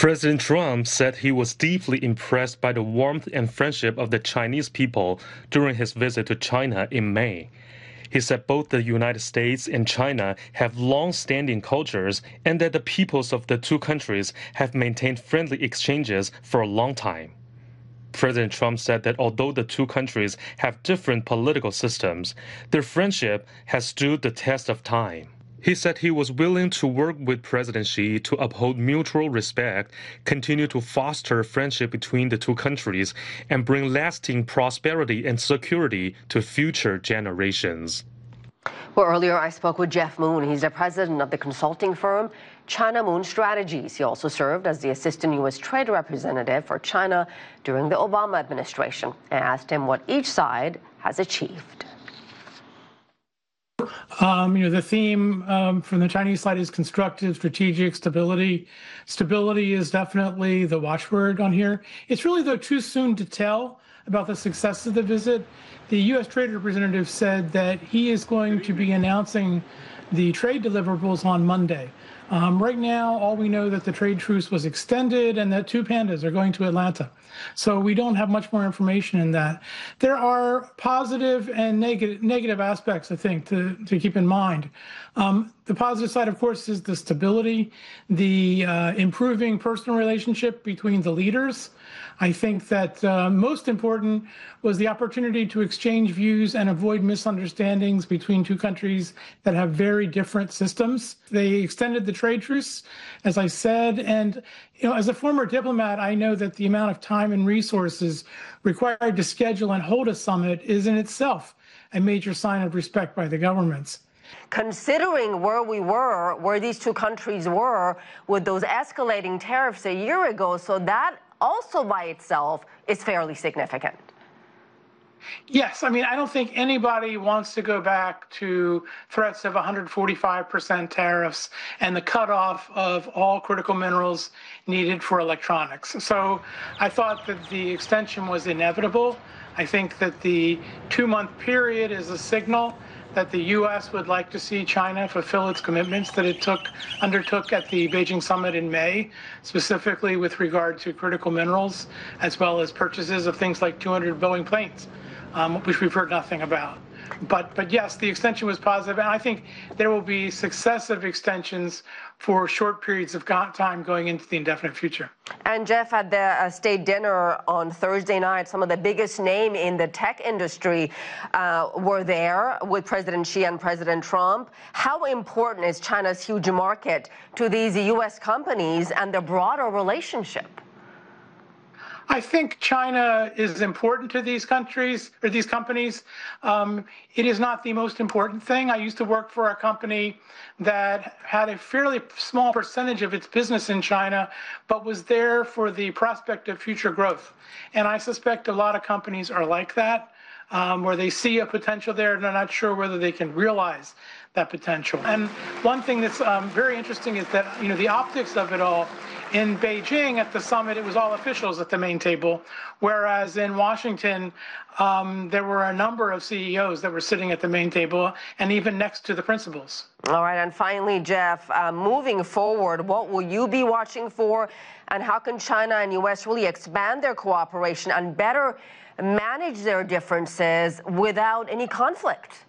President Trump said he was deeply impressed by the warmth and friendship of the Chinese people during his visit to China in May. He said both the United States and China have long-standing cultures and that the peoples of the two countries have maintained friendly exchanges for a long time. President Trump said that although the two countries have different political systems, their friendship has stood the test of time. He said he was willing to work with President Xi to uphold mutual respect, continue to foster friendship between the two countries, and bring lasting prosperity and security to future generations. Well, earlier I spoke with Jeff Moon. He's the president of the consulting firm China Moon Strategies. He also served as the assistant U.S. trade representative for China during the Obama administration. I asked him what each side has achieved. The theme from the Chinese side is constructive, strategic, stability. Stability is definitely the watchword on here. It's really, though, too soon to tell about the success of the visit. The U.S. trade representative said that he is going to be announcing the trade deliverables on Monday. Right now, all we know that the trade truce was extended and that two pandas are going to Atlanta. So we don't have much more information in that. There are positive and negative aspects, I think, to keep in mind. The positive side, of course, is the stability, the improving personal relationship between the leaders. I think that most important was the opportunity to exchange views and avoid misunderstandings between two countries that have very different systems. They extended the trade truce, as I said, and as a former diplomat, I know that the amount of time and resources required to schedule and hold a summit is in itself a major sign of respect by the governments. Considering where these two countries were with those escalating tariffs a year ago, so that also by itself is fairly significant. Yes, I don't think anybody wants to go back to threats of 145% tariffs and the cutoff of all critical minerals needed for electronics. So I thought that the extension was inevitable. I think that the 2-month period is a signal that the U.S. would like to see China fulfill its commitments that it undertook at the Beijing summit in May, specifically with regard to critical minerals, as well as purchases of things like 200 Boeing planes, which we've heard nothing about. But yes, the extension was positive, and I think there will be successive extensions for short periods of time going into the indefinite future. And Jeff, at the state dinner on Thursday night, some of the biggest names in the tech industry were there with President Xi and President Trump. How important is China's huge market to these U.S. companies and the broader relationship? I think China is important to these countries or these companies. It is not the most important thing. I used to work for a company that had a fairly small percentage of its business in China, but was there for the prospect of future growth. And I suspect a lot of companies are like that, where they see a potential there and they're not sure whether they can realize that potential. And one thing that's very interesting is that, the optics of it all. In Beijing at the summit, it was all officials at the main table, whereas in Washington, there were a number of CEOs that were sitting at the main table and even next to the principals. All right, and finally, Jeff, moving forward, what will you be watching for, and how can China and U.S. really expand their cooperation and better manage their differences without any conflict?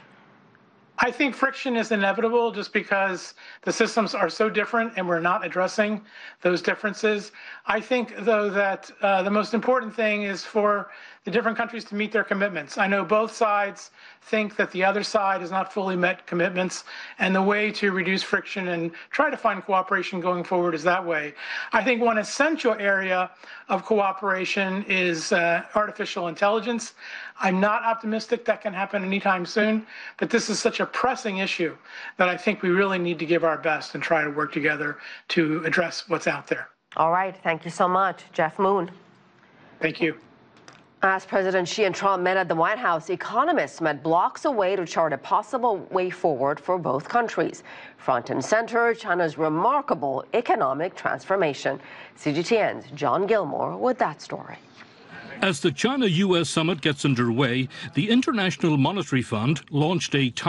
I think friction is inevitable just because the systems are so different and we're not addressing those differences. I think, though, that the most important thing is for the different countries to meet their commitments. I know both sides think that the other side has not fully met commitments, and the way to reduce friction and try to find cooperation going forward is that way. I think one essential area of cooperation is artificial intelligence. I'm not optimistic that can happen anytime soon, but this is such a pressing issue that I think we really need to give our best and try to work together to address what's out there. All right. Thank you so much, Jeff Moon. Thank you. As President Xi and Trump met at the White House, economists met blocks away to chart a possible way forward for both countries. Front and center, China's remarkable economic transformation. CGTN's John Gilmore with that story. As the China-U.S. summit gets underway, the International Monetary Fund launched a